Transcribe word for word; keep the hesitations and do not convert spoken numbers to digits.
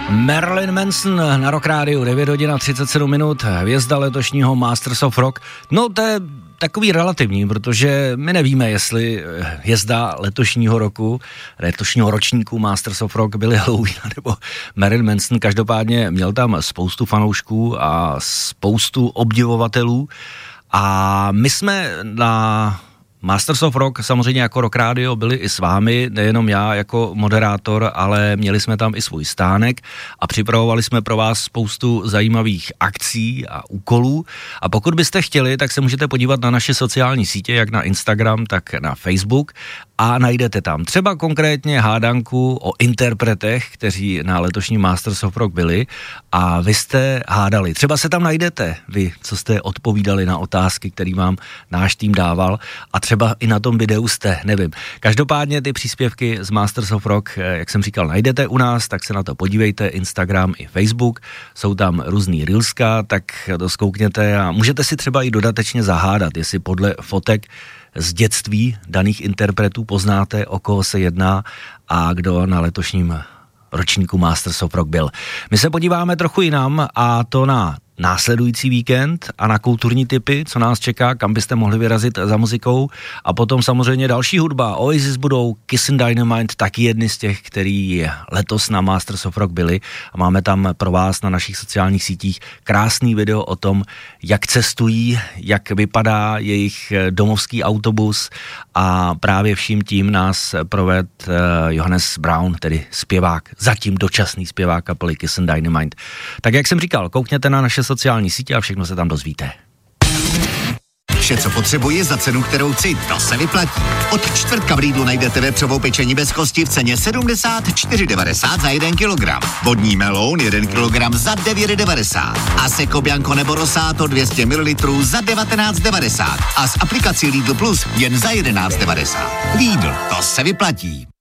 Marilyn Manson na Rock Rádiu, devět hodin a třicet sedm minut, hvězda letošního Masters of Rock. No to je takový relativní, protože my nevíme, jestli hvězda letošního roku, letošního ročníku Masters of Rock byly Halloween nebo Marilyn Manson. Každopádně měl tam spoustu fanoušků a spoustu obdivovatelů a my jsme na Masters of Rock samozřejmě jako Rock Radio byli i s vámi, nejenom já jako moderátor, ale měli jsme tam i svůj stánek a připravovali jsme pro vás spoustu zajímavých akcí a úkolů. A pokud byste chtěli, tak se můžete podívat na naše sociální sítě, jak na Instagram, tak na Facebook a najdete tam třeba konkrétně hádanku o interpretech, kteří na letošním Masters of Rock byli a vy jste hádali. Třeba se tam najdete vy, co jste odpovídali na otázky, který vám náš tým dával a třeba i na tom videu jste, nevím. Každopádně ty příspěvky z Masters of Rock, jak jsem říkal, najdete u nás, tak se na to podívejte, Instagram i Facebook, jsou tam různý reelska, tak to zkoukněte a můžete si třeba i dodatečně zahádat, jestli podle fotek z dětství daných interpretů poznáte, o koho se jedná a kdo na letošním ročníku Masters of Rock byl. My se podíváme trochu jinam a to na následující víkend a na kulturní tipy, co nás čeká, kam byste mohli vyrazit za muzikou a potom samozřejmě další hudba. Oasis budou, Kiss and Dynamite, taky jedny z těch, který letos na Masters of Rock byli a máme tam pro vás na našich sociálních sítích krásný video o tom, jak cestují, jak vypadá jejich domovský autobus a právě vším tím nás proved Johannes Brown, tedy zpěvák, zatím dočasný zpěvák kapely Kiss and Dynamite. Tak jak jsem říkal, koukněte na naše sociální sítě a všechno se tam dozvíte. Vše, co potřebuji za cenu, kterou chci, to se vyplatí. Od čtvrtka v Lidlu najdete vepřovou pečení bez kosti v ceně sedmdesát čtyři devadesát za jeden kilogram. Vodní meloun jeden kilogram za devět devadesát. A Seco Bianco nebo Rosato dvě stě mililitrů za devatenáct devadesát. A s aplikací Lidl Plus jen za jedenáct devadesát. Lidl, to se vyplatí.